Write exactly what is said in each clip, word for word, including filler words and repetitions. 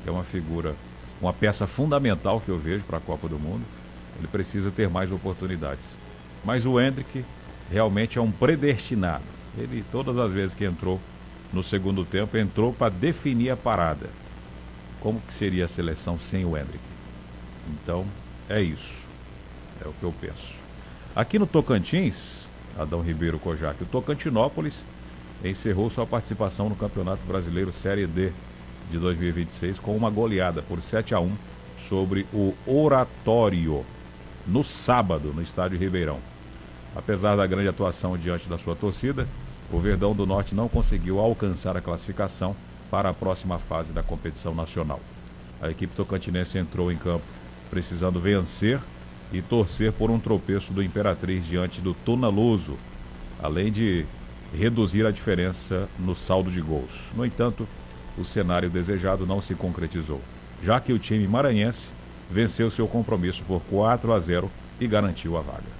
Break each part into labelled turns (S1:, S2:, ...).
S1: que é uma figura, uma peça fundamental que eu vejo para a Copa do Mundo, ele precisa ter mais oportunidades. Mas o Endrick realmente é um predestinado. Ele, todas as vezes que entrou no segundo tempo, entrou para definir a parada. Como que seria a seleção sem o Endrick? Então, é isso. É o que eu penso. Aqui no Tocantins, Adão Ribeiro Kojak, o Tocantinópolis encerrou sua participação no Campeonato Brasileiro Série D de dois mil e vinte e seis com uma goleada por sete a um sobre o Oratório, no sábado, no estádio Ribeirão. Apesar da grande atuação diante da sua torcida, o Verdão do Norte não conseguiu alcançar a classificação para a próxima fase da competição nacional. A equipe tocantinense entrou em campo precisando vencer e torcer por um tropeço do Imperatriz diante do Tunaluso, além de reduzir a diferença no saldo de gols. No entanto, o cenário desejado não se concretizou, já que o time maranhense venceu seu compromisso por quatro a zero e garantiu a vaga.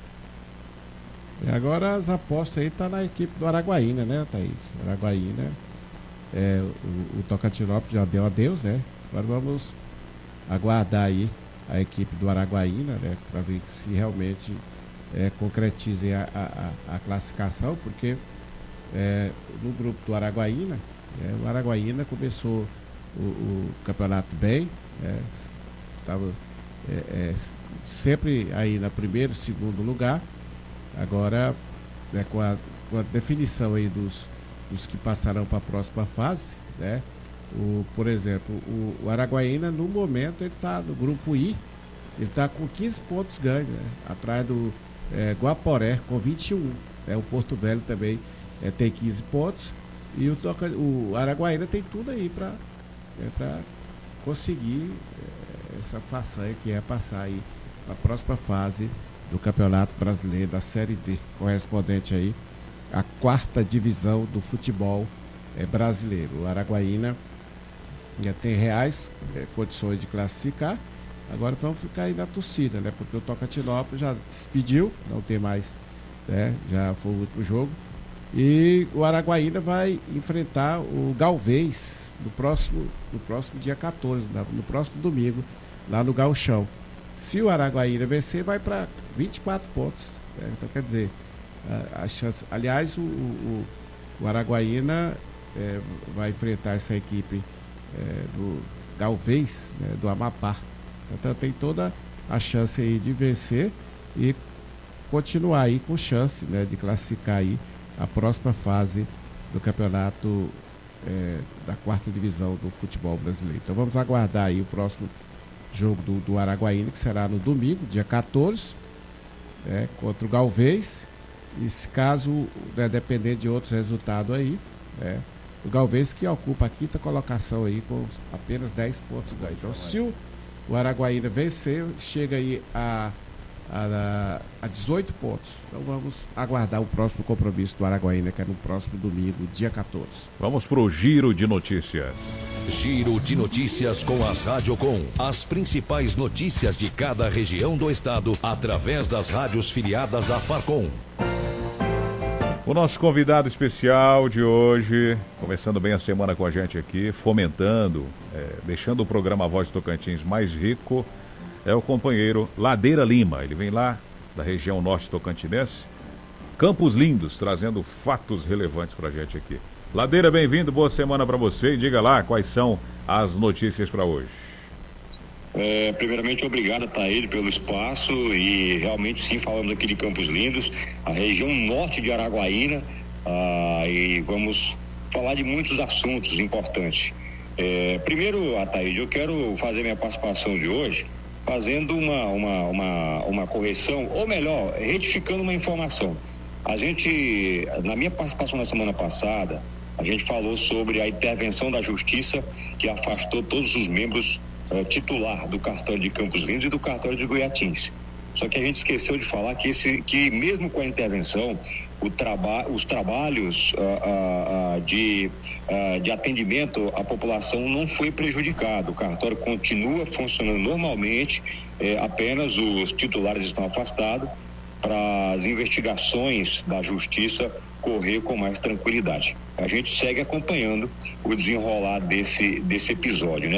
S2: E agora as apostas aí estão tá na equipe do Araguaína, né, Thaís? Araguaína, é, o, o Tocantinópolis já deu adeus, né? Agora vamos aguardar aí a equipe do Araguaína, né, para ver se realmente é, concretizem a, a, a classificação, porque é, no grupo do Araguaína, é, o Araguaína começou o, o campeonato bem, é, tava, é, é, sempre aí na primeiro, segundo lugar. Agora, né, com, a, com a definição aí dos, dos que passarão para a próxima fase, né? O, por exemplo, o, o Araguaína, no momento, ele está no grupo I, ele está com quinze pontos ganhos, né? Atrás do é, Guaporé, com vinte e um. Né? O Porto Velho também é, tem quinze pontos. E o, Toca, o Araguaína tem tudo aí para é, conseguir é, essa façanha que é passar aí para a próxima fase do Campeonato Brasileiro da Série D, correspondente aí à quarta divisão do futebol é, brasileiro. O Araguaína já tem reais é, condições de classificar. Agora vamos ficar aí na torcida, né? Porque o Tocantinópolis já despediu, não tem mais, né? Já foi o último jogo. E o Araguaína vai enfrentar o Galvez no próximo, no próximo dia quatorze, no próximo domingo, lá no Gauchão. Se o Araguaína vencer, vai para vinte e quatro pontos. Né? Então, quer dizer, a, a chance. Aliás, o, o, o Araguaína é, vai enfrentar essa equipe é, do Galvez, né, do Amapá. Então, tem toda a chance aí de vencer e continuar aí com chance, né, de classificar aí a próxima fase do campeonato é, da quarta divisão do futebol brasileiro. Então, vamos aguardar aí o próximo jogo do, do Araguaína, que será no domingo, dia quatorze, é, contra o Galvez. E se caso, né, depender de outros resultados aí, é, o Galvez que ocupa a quinta colocação aí com apenas dez pontos ganhos. Então, se o, o Araguaína vencer, chega aí a, a, a dezoito pontos. Então vamos aguardar o próximo compromisso do Araguaína, que é no próximo domingo, dia quatorze.
S1: Vamos pro Giro de Notícias.
S3: Giro de Notícias com as Radiocom. As principais notícias de cada região do estado através das rádios filiadas à Farcom.
S1: O nosso convidado especial de hoje, começando bem a semana com a gente aqui, fomentando, é, deixando o programa Voz Tocantins mais rico, é o companheiro Ladeira Lima. Ele vem lá da região norte tocantinense, Campos Lindos, trazendo fatos relevantes pra gente aqui. Ladeira, bem-vindo, boa semana para você e diga lá quais são as notícias para hoje.
S4: É, primeiramente, obrigado, Thaís, pelo espaço e realmente sim, falamos aqui de Campos Lindos, a região norte de Araguaína, ah, e vamos falar de muitos assuntos importantes. É, primeiro, Thaís, eu quero fazer minha participação de hoje fazendo uma, uma, uma, uma correção, ou melhor, retificando uma informação. A gente, na minha participação na semana passada, a gente falou sobre a intervenção da Justiça que afastou todos os membros uh, titular do cartório de Campos Lindos e do cartório de Goiatins. Só que a gente esqueceu de falar que, esse, que mesmo com a intervenção, o traba, os trabalhos uh, uh, uh, de, uh, de atendimento à população não foi prejudicado. O cartório continua funcionando normalmente, eh, apenas os titulares estão afastados para as investigações da Justiça correr com mais tranquilidade. A gente segue acompanhando o desenrolar desse, desse episódio, né?